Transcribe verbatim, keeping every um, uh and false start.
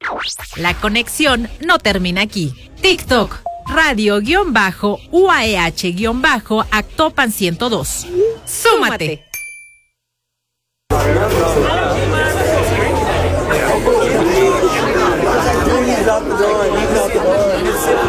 La conexión no termina aquí. TikTok, radio-U A E H-Actopan ciento dos. ¡Súmate! He's out the door, he's out the door.